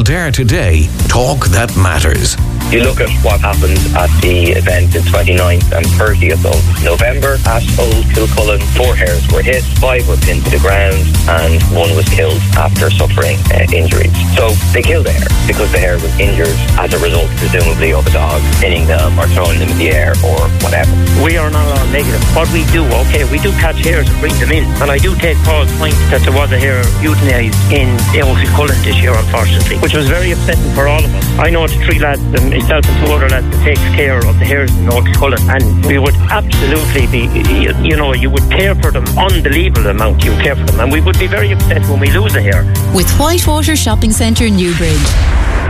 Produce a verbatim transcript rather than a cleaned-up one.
Kildare Today, talk that matters. You look at what happened at the event the twenty-ninth and thirtieth of November at Old Kilcullen. Four hares were hit, five were pinned to the ground, and one was killed after suffering uh, injuries. So they killed the hare because the hare was injured as a result, presumably, of a dog pinning them or throwing them in the air or whatever. We are not all negative. What we do, okay, we do catch hares and bring them in. And I do take Paul's point that there was a hare euthanised in Old Kilcullen this year, unfortunately, which was very upsetting for all of us. I know the three lads, um, myself and two other lads, that takes care of the hares in Old Kilcullen, and we would absolutely be, you, you know, you would care for them, unbelievable amount you care for them, and we would be very upset when we lose a hare. With Whitewater Shopping Centre, Newbridge.